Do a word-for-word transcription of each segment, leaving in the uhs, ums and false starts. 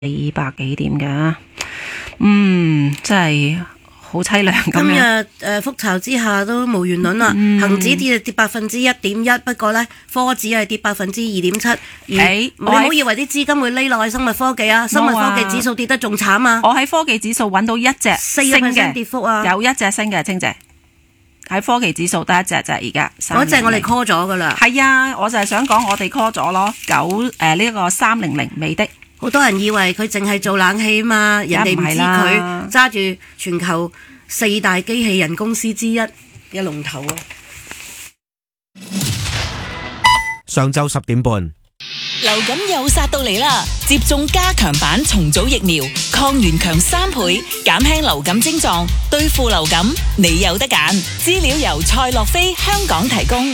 二百幾點㗎，嗯，真係好凄涼咁樣。 今日誒、呃、覆巢之下都無完卵啦， 嗯、 恒指跌跌百分之一點一，不過呢科指係跌百分之二點七。誒， 欸、 你唔好以為啲資金會匿落去生物科技啊，生物科技指數跌得仲慘啊！ 我喺科技指數揾到一隻四升嘅跌幅啊， 有一隻升嘅，清姐喺科技指數得一隻就係而家。 嗰隻我哋 call 咗噶啦。 係啊，我就係想講我哋 call 咗咯，九誒呢個三零零美的。 好多人以為佢淨係做冷氣嘛，人哋唔知佢揸住全球四大機器人公司之一嘅龍頭啊！ 上晝十點半， 流感又殺到嚟啦！接種加強版重組疫苗，抗原強三倍，減輕流感症狀，對付流感，你有得揀。資料由蔡樂飛香港提供。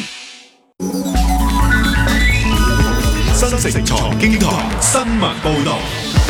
新城財經台新聞報道。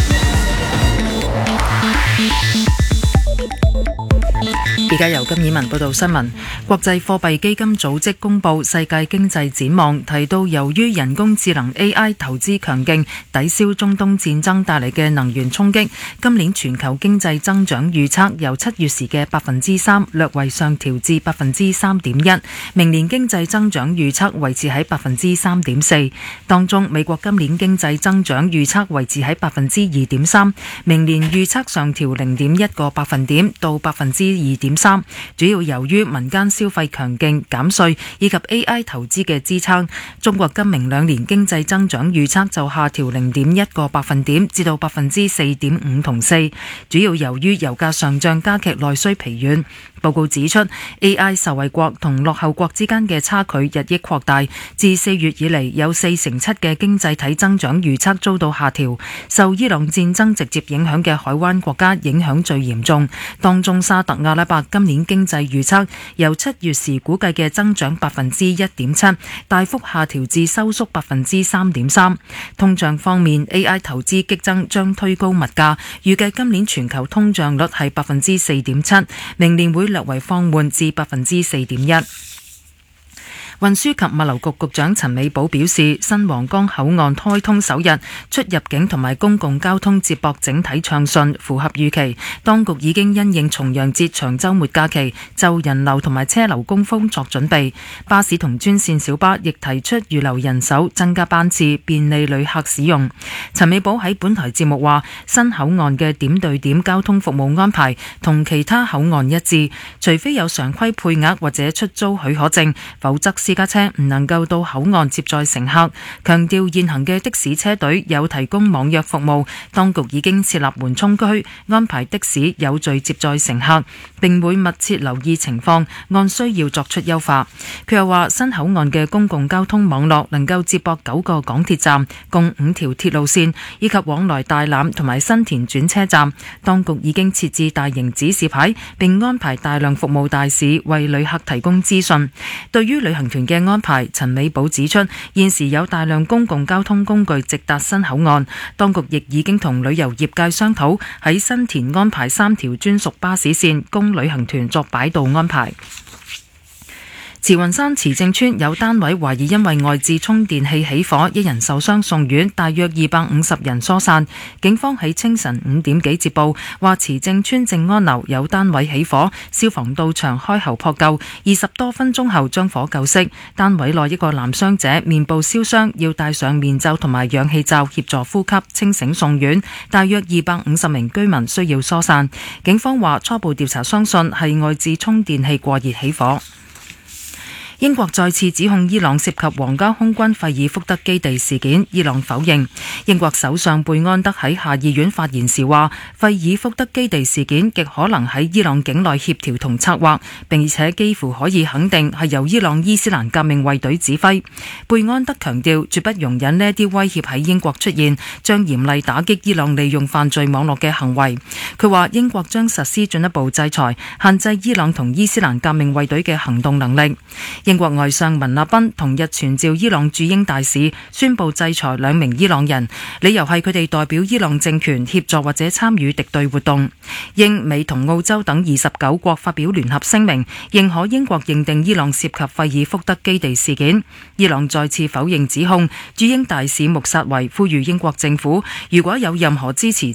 而家由金以文報道新聞。國際貨幣基金組織公布世界經濟展望，提到由於人工智能 A I 投資強勁，抵消中東戰爭帶嚟嘅能源衝擊，今年全球經濟增長預測由七月時嘅百分之三略為上調至百分之三點一，明年經濟增長預測維持喺百分之三點四。當中美國今年經濟增長預測維持喺百分之二點三，明年預測上調零點一個百分點到百分之二點三，主要由於民間消費強勁、減稅以及 A I 投資嘅支撐。中國今明兩年經濟增長預測就下調零點一個百分點至到百分之四點五同四，主要由於油價上漲加劇內需疲軟。報告指出 A I 受惠國同落後國之間嘅差距日益擴大，自四月以嚟有四成七嘅經濟體增長預測遭到下調。受伊朗戰爭直接影響嘅海灣國家影響最嚴重，當中沙特阿拉伯今年經濟預測由七月時估計嘅增長百分之一點七，大幅下調至收縮百分之三點三。通脹方面 ，A I 投資激增將推高物價，預計今年全球通脹率係百分之四點七，明年會略為放緩至百分之四點一。運輸及物流局局長陳美寶表示，新皇崗口岸開通首日，出入境同埋公共交通接駁整體暢順，符合預期。當局已經因應重陽節長週末假期，就人流同埋車流高峰作準備。巴士同專線小巴亦提出預留人手，增加班次，便利旅客使用。陳美寶喺本台節目話，新口岸嘅點對點交通服務安排同其他口岸一致，除非有常規配額或者出租許可證，否則私家車唔能夠到口岸接載乘客。強調現行嘅的士車隊有提供網約服務，當局已經設立緩衝區，安排的士有序接載乘客，並會密切留意情況，按需要作出優化。佢又話，新口岸嘅公共交通網絡能夠接駁九個港鐵站，共五條鐵路線，以及往來大欖同埋新田轉車站。當局已經設置大型指示牌，並安排大量服務大使為旅客提供資訊。對於旅行團嘅安排，陳美寶指出，現時有大量公共交通工具直達新口岸，當局亦已經同旅遊業界商討喺新田安排三條專屬巴士線供旅行團作擺渡安排。慈雲山慈正村有單位懷疑因為外置充電器起火，一人受傷送院，大約二百五十人疏散。警方喺清晨五點幾接報，話慈正村正安樓有單位起火，消防到場開喉撲救，二十多分鐘後將火救熄。單位內一個男傷者面部燒傷，要戴上面罩同埋氧氣罩協助呼吸，清醒送院。大約二百五十名居民需要疏散。警方話初步調查相信係外置充電器過熱起火。英國再次指控伊朗涉及皇家空軍費爾福德基地事件，伊朗否認。英國首相貝安德喺下議院發言時話，費爾福德基地事件極可能喺伊朗境內協調同策劃，並且幾乎可以肯定係由伊朗伊斯蘭革命衛隊指揮。貝安德強調，絕不容忍呢啲威脅喺英國出現，將嚴厲打擊伊朗利用犯罪網絡嘅行為。佢話英國將實施進一步制裁，限制伊朗同伊斯蘭革命衛隊嘅行動能力。英國外相文納賓同日傳召伊朗駐英大使，宣布制裁兩名伊朗人，理由係佢哋代表伊朗政權協助或者參與敵對活動。英美同澳洲等二十九國發表聯合聲明，認可英國認定伊朗涉及費爾福德基地事件。伊朗再次否認指控，駐英大使穆薩維呼籲英國政府，如果有任何支持